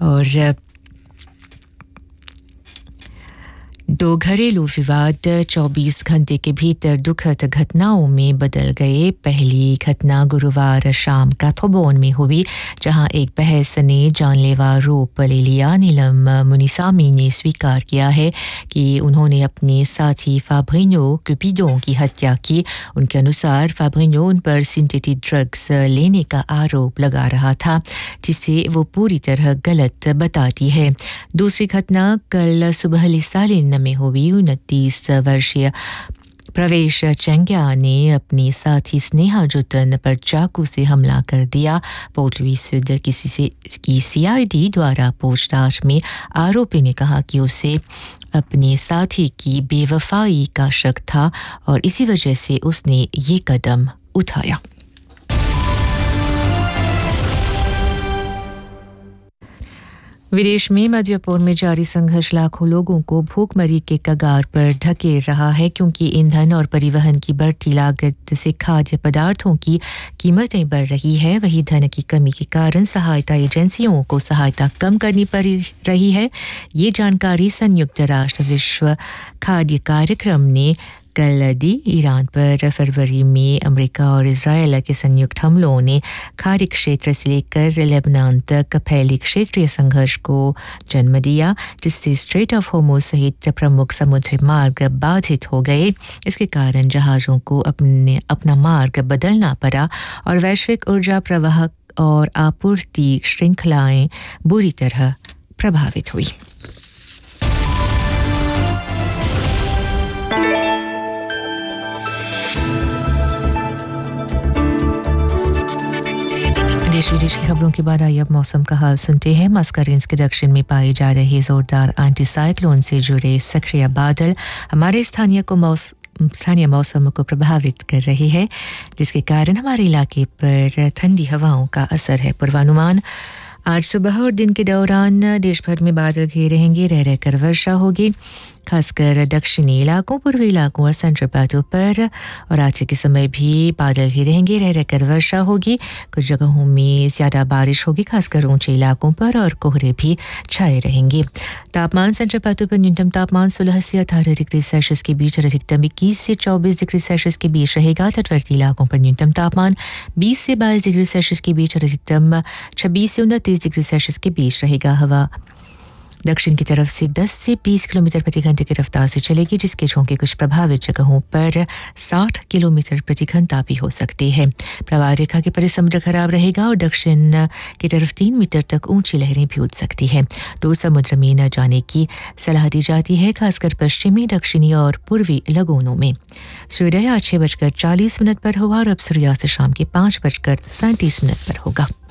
और दो घरेलू विवाद 24 घंटे के भीतर दुखद घटनाओं में बदल गए। पहली घटना गुरुवार शाम काथोबोन में हुई, जहां एक बहस ने जानलेवा रूप ले लिया। नीलम मुनिसामी ने स्वीकार किया है कि उन्होंने अपने साथी फाब्रिनो क्यूपिडो की हत्या की। उनके अनुसार फाब्रिनो उन पर सिंथेटिक ड्रग्स लेने का आरोप लगा रहा था, जिसे वो पूरी तरह गलत बताती है। दूसरी घटना कल सुबह लिसालिन में हुई। 29 वर्षीय प्रवेश चेंग्या ने अपनी साथी स्नेहा जुतन पर चाकू से हमला कर दिया। पोर्ट लुइस की सीआईडी द्वारा पूछताछ में आरोपी ने कहा कि उसे अपने साथी की बेवफाई का शक था और इसी वजह से उसने ये कदम उठाया। विदेश में मध्यपूर्व में जारी संघर्ष लाखों लोगों को भूखमरी के कगार पर धकेल रहा है, क्योंकि ईंधन और परिवहन की बढ़ती लागत से खाद्य पदार्थों की कीमतें बढ़ रही है। वही धन की कमी के कारण सहायता एजेंसियों को सहायता कम करनी पड़ रही है। ये जानकारी संयुक्त राष्ट्र विश्व खाद्य कार्यक्रम ने कल दी। ईरान पर फरवरी में अमेरिका और इजराइल के संयुक्त हमलों ने खाड़ी क्षेत्र से लेकर लेबनान तक फैले क्षेत्रीय संघर्ष को जन्म दिया, जिससे स्ट्रेट ऑफ होर्मुज़ सहित प्रमुख समुद्री मार्ग बाधित हो गए। इसके कारण जहाज़ों को अपना मार्ग बदलना पड़ा और वैश्विक ऊर्जा प्रवाह और आपूर्ति श्रृंखलाएं बुरी तरह प्रभावित हुई। देश विदेश की खबरों के बाद आइए अब मौसम का हाल सुनते हैं। मस्करेंस के दक्षिण में पाए जा रहे जोरदार एंटी साइक्लोन से जुड़े सक्रिय बादल हमारे स्थानीय मौसम को प्रभावित कर रहे हैं, जिसके कारण हमारे इलाके पर ठंडी हवाओं का असर है। पूर्वानुमान: आज सुबह और दिन के दौरान देश भर में बादल घिरे रहेंगे, रह रहकर वर्षा होगी, खासकर दक्षिणी इलाकों, पूर्वी इलाकों और सेंट्रल प्लेटो पर। और आज के समय भी बादल घिरे रहेंगे, रह रहकर वर्षा होगी, कुछ जगहों में ज़्यादा बारिश होगी, खासकर ऊंचे इलाकों पर, और कोहरे भी छाए रहेंगे। तापमान: सेंट्रल प्लेटो पर न्यूनतम तापमान 16 से 18 डिग्री सेल्सियस के बीच और अधिकतम 21 से 24 डिग्री सेल्सियस के बीच रहेगा। तटवर्ती इलाकों पर न्यूनतम तापमान 20 से 22 डिग्री सेल्सियस के बीच और अधिकतम 26 से 29 डिग्री सेल्सियस के बीच रहेगा। हवा दक्षिण की तरफ से 10 से 20 किलोमीटर प्रति घंटे की रफ्तार से चलेगी, जिसके झोंके कुछ प्रभावित जगहों पर 60 किलोमीटर प्रति घंटा भी हो सकते हैं। प्रवाह रेखा के परे समुद्र खराब रहेगा और दक्षिण की तरफ 3 मीटर तक ऊंची लहरें भी उठ सकती हैं। दूर समुद्र में न जाने की सलाह दी जाती है, खासकर पश्चिमी, दक्षिणी और पूर्वी लगोनों में। सूर्योदय आज 6:40 पर हुआ और अब सूर्यास्त शाम के 5:37 पर होगा।